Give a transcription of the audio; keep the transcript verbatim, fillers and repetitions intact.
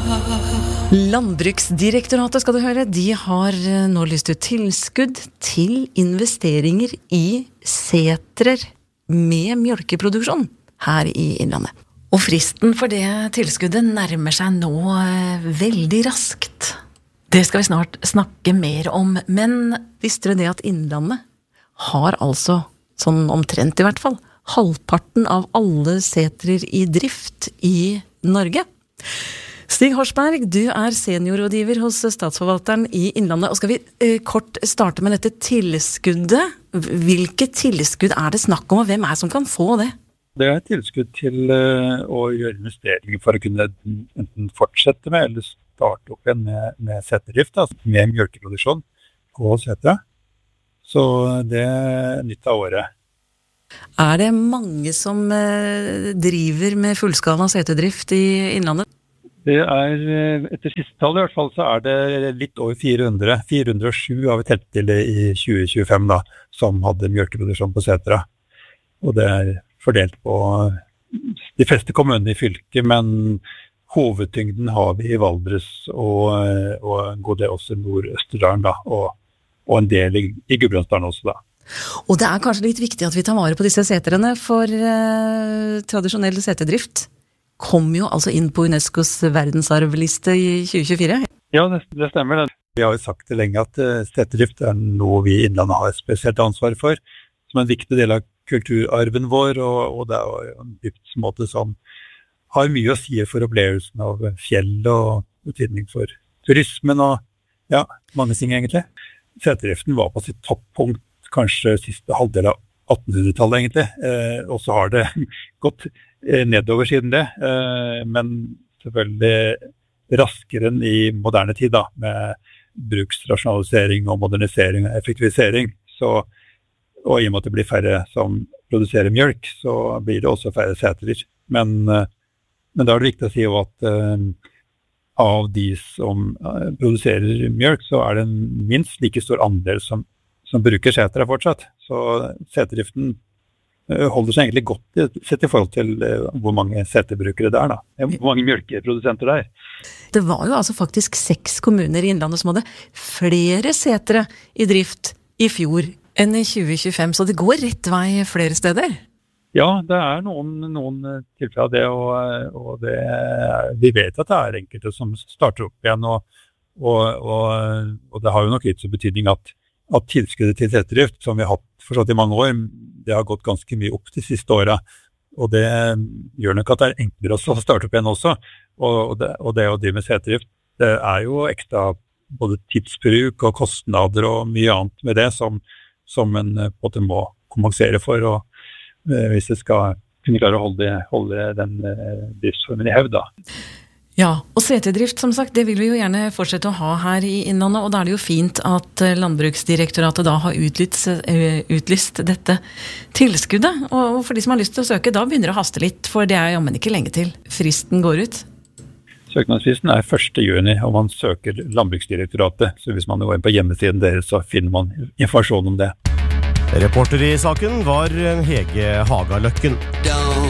Landbruksdirektoratet skal du høre, de har nå lyst ut tilskudd til investeringer i setrer med mjølkeproduksjon her i Innlandet. Og fristen for det tilskuddet nærmer seg nå veldig raskt. Det skal vi snart snakke mer om, men visste du det at Innlandet har altså, sånn omtrent i hvert fall, halvparten av alle setrer i drift i Norge? Stig Horsberg, du er seniorrådgiver hos Statsforvalteren i Innlandet, og skal vi eh, kort starte med dette tilskuddet? Hvilke tilskudd er det snakk om, og hvem er det som kan få det? Det er et tilskudd til uh, å gjøre investeringer for å kunne enten fortsette med, eller starte opp igjen med, med seterdrift, altså med mjølkeproduksjon på setra. Så det er nytt av året. Er det mange som uh, driver med fullskala seterdrift i Innlandet? Det er, etter siste tall i hvert fall, så er det litt over fire hundre. fire hundre og sju har vi telt til i tjue tjuefem da, som hadde mjølkeproduksjon på setra. Og det er fordelt på de fleste kommunene i fylket, men hovedtyngden har vi i Valdres og, og en god del også i Nord-Østerdalen da, og, og en del i, i Gudbrandsdalen også da. Og det er kanskje litt viktig at vi tar vare på disse setrene, for eh, tradisjonell seterdrift kom jo altså inn på UNESCOs verdensarvliste i tjue tjuefire. Ja, det, det stemmer. Vi har jo sagt det lenge at uh, seterdrift er noe vi i Innlandet har et spesielt ansvar for, som en viktig del av kulturarven vår, og, og det er jo en driftsmåte som har mye å si for opplevelsen av fjell og betydning for turismen og ja, mange ting egentlig. Seterdriften var på sitt toppunkt kanskje siste halvdel av attenhundretallet egentlig, eh, og så har det gått eh, nedover siden det, eh, men selvfølgelig raskere enn i moderne tid da, med bruksrasjonalisering og modernisering og effektivisering, så og i og med at det blir færre som produserer mjølk, så blir det også færre setrer. Men, men da er det viktig å si jo at uh, av de som uh, produserer mjølk, så er det en minst like stor andel som, som bruker setre fortsatt. Så seterdriften uh, holder seg egentlig godt sett i forhold til uh, hvor mange seterbrukere det er da. Hvor mange mjølkeprodusenter det er. Det var jo altså faktisk seks kommuner i Innlandet som hadde flere setre i drift i fjor enn i tjue tjuefem, så det går rett vei flere steder? Ja, det er noen, noen tilfeller av det, og, og det, vi vet at det er enkelte som starter opp igjen, og, og, og, og det har jo nok litt så betydning at, at tilskuddet til seterdrift, som vi har hatt forstått i mange år, det har gått ganske mye opp de siste årene, og det gjør nok at det er enklere å starte opp igjen også, og det, og det å drive med seterdrift, det er jo ekstra både tidsbruk og kostnader og mye annet med det som som en på en måte må kompensere for, og eh, hvis det skal kunne klare å holde, holde den eh, driftsformen i hevd da. Ja, og seterdrift som sagt, det vil vi jo gjerne fortsette å ha her i Innlandet, og da er det jo fint at Landbruksdirektoratet da har utlyst, utlyst dette tilskuddet, og for de som har lyst til å søke, da begynner det å haste litt, for det er jammen ikke lenge til fristen går ut. Søknadsfristen er første juni, og man søker Landbruksdirektoratet, så hvis man går inn på hjemmesiden deres, så finner man informasjon om det. Reporter i saken var Hege Hagaløkken.